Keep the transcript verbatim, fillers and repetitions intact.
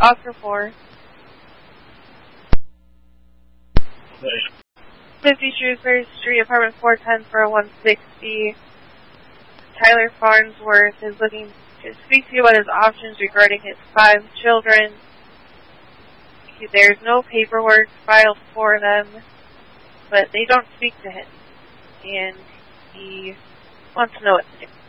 Oscar four. fifty Shrewsbury Street, apartment four ten for one sixty. Tyler Farnsworth is looking to speak to you about his options regarding his five children. There's no paperwork filed for them, but they don't speak to him, and he wants to know what to do.